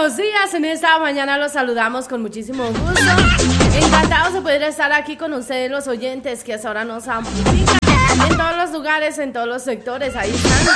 buenos días. En esta mañana los saludamos con muchísimo gusto. Encantados de poder estar aquí con ustedes, los oyentes que hasta ahora nos amplifican en todos los lugares, en todos los sectores. Ahí están.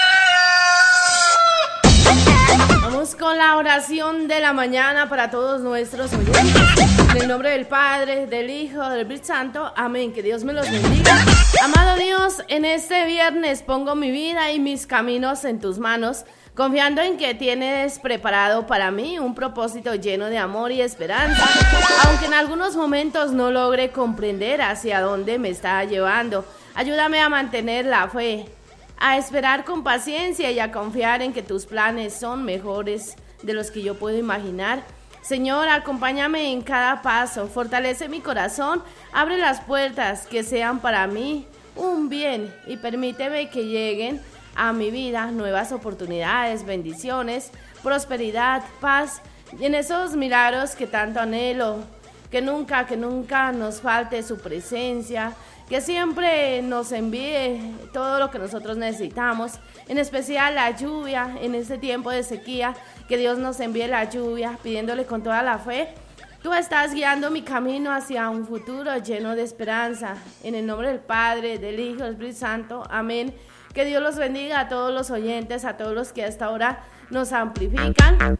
Vamos con la oración de la mañana para todos nuestros oyentes. En el nombre del Padre, del Hijo, del Espíritu Santo. Amén. Que Dios me los bendiga. Amado Dios, en este viernes pongo mi vida y mis caminos en tus manos, confiando en que tienes preparado para mí un propósito lleno de amor y esperanza, aunque en algunos momentos no logre comprender hacia dónde me está llevando. Ayúdame a mantener la fe, a esperar con paciencia y a confiar en que tus planes son mejores de los que yo puedo imaginar. Señor, acompáñame en cada paso, fortalece mi corazón, abre las puertas que sean para mí un bien y permíteme que lleguen a mi vida nuevas oportunidades, bendiciones, prosperidad, paz y en esos milagros que tanto anhelo. Que nunca nos falte su presencia, que siempre nos envíe todo lo que nosotros necesitamos, en especial la lluvia en este tiempo de sequía, que Dios nos envíe la lluvia, pidiéndole con toda la fe. Tú estás guiando mi camino hacia un futuro lleno de esperanza. En el nombre del Padre, del Hijo, del Espíritu Santo. Amén. Que Dios los bendiga a todos los oyentes, a todos los que hasta ahora nos amplifican.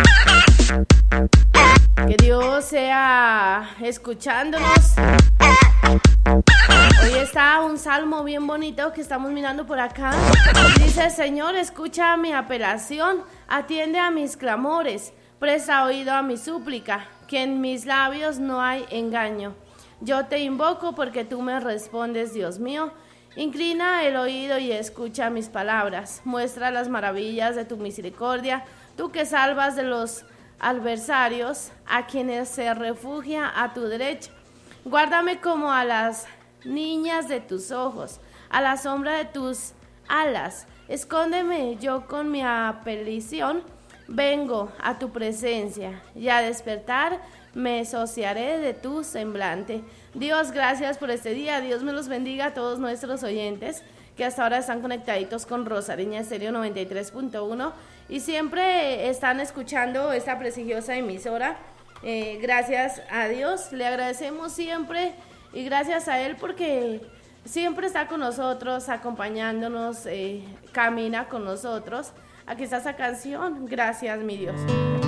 Que Dios sea escuchándonos. Hoy está un salmo bien bonito que estamos mirando por acá. Dice: Señor, escucha mi apelación, atiende a mis clamores, presta oído a mi súplica, que en mis labios no hay engaño. Yo te invoco porque tú me respondes, Dios mío. Inclina el oído y escucha mis palabras. Muestra las maravillas de tu misericordia, tú que salvas de los adversarios, a quienes se refugia a tu derecha. Guárdame como a las niñas de tus ojos, a la sombra de tus alas. Escóndeme, yo con mi apelación vengo a tu presencia, y a despertar me saciaré de tu semblante. Dios, gracias por este día. Dios me los bendiga a todos nuestros oyentes que hasta ahora están conectaditos con Rosarina Estéreo 93.1 y siempre están escuchando esta prestigiosa emisora. Gracias a Dios, le agradecemos siempre y gracias a Él porque siempre está con nosotros, acompañándonos, camina con nosotros. Aquí está esa canción. Gracias, mi Dios.